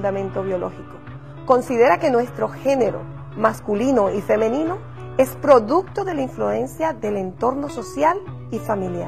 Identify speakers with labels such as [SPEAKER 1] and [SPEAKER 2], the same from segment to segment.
[SPEAKER 1] fundamento biológico. Considera que nuestro género, masculino y femenino, es producto de la influencia del entorno social y familiar.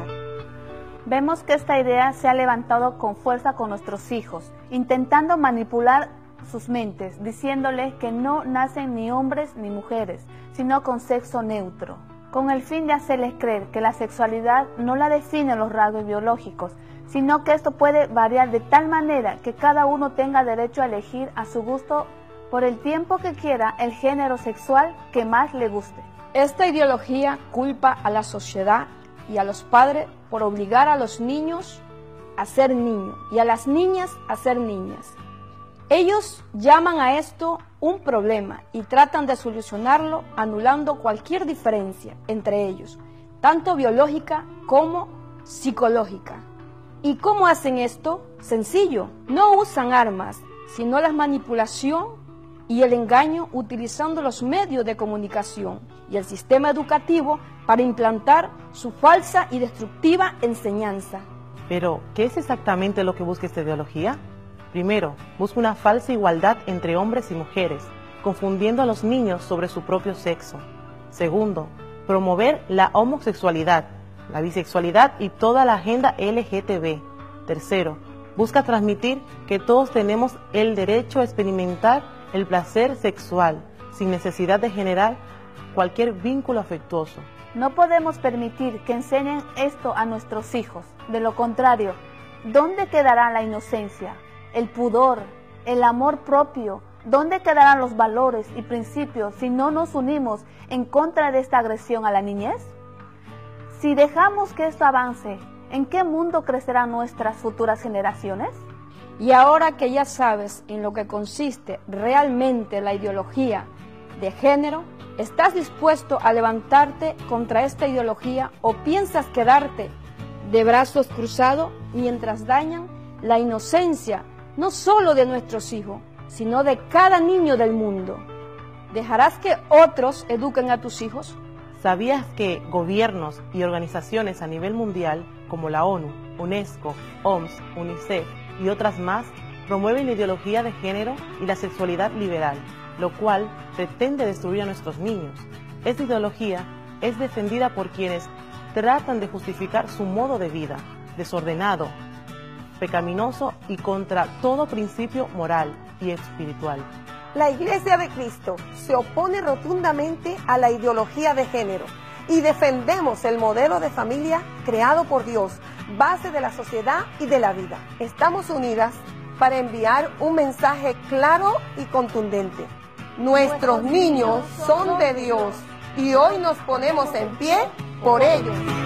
[SPEAKER 2] Vemos que esta idea se ha levantado con fuerza con nuestros hijos, intentando manipular sus mentes, diciéndoles que no nacen ni hombres ni mujeres, sino con sexo neutro, con el fin de hacerles creer que la sexualidad no la definen los rasgos biológicos, sino que esto puede variar de tal manera que cada uno tenga derecho a elegir a su gusto por el tiempo que quiera el género sexual que más le guste.
[SPEAKER 3] Esta ideología culpa a la sociedad y a los padres por obligar a los niños a ser niños y a las niñas a ser niñas. Ellos llaman a esto un problema y tratan de solucionarlo anulando cualquier diferencia entre ellos, tanto biológica como psicológica. ¿Y cómo hacen esto? Sencillo, no usan armas, sino la manipulación y el engaño utilizando los medios de comunicación y el sistema educativo para implantar su falsa y destructiva enseñanza.
[SPEAKER 4] Pero, ¿qué es exactamente lo que busca esta ideología? Primero, busca una falsa igualdad entre hombres y mujeres, confundiendo a los niños sobre su propio sexo. Segundo, promover la homosexualidad, la bisexualidad y toda la agenda LGTB. Tercero, busca transmitir que todos tenemos el derecho a experimentar el placer sexual, sin necesidad de generar cualquier vínculo afectuoso.
[SPEAKER 2] No podemos permitir que enseñen esto a nuestros hijos. De lo contrario, ¿dónde quedará la inocencia, el pudor, el amor propio? ¿Dónde quedarán los valores y principios si no nos unimos en contra de esta agresión a la niñez? Si dejamos que esto avance, ¿en qué mundo crecerán nuestras futuras generaciones?
[SPEAKER 3] Y ahora que ya sabes en lo que consiste realmente la ideología de género, ¿estás dispuesto a levantarte contra esta ideología o piensas quedarte de brazos cruzados mientras dañan la inocencia no solo de nuestros hijos, sino de cada niño del mundo? ¿Dejarás que otros eduquen a tus hijos?
[SPEAKER 4] ¿Sabías que gobiernos y organizaciones a nivel mundial como la ONU, UNESCO, OMS, UNICEF y otras más promueven la ideología de género y la sexualidad liberal, lo cual pretende destruir a nuestros niños? Esta ideología es defendida por quienes tratan de justificar su modo de vida, desordenado, pecaminoso y contra todo principio moral y espiritual.
[SPEAKER 1] La Iglesia de Cristo se opone rotundamente a la ideología de género y defendemos el modelo de familia creado por Dios, base de la sociedad y de la vida. Estamos unidas para enviar un mensaje claro y contundente. Nuestros niños son de Dios y hoy nos ponemos en pie por ellos.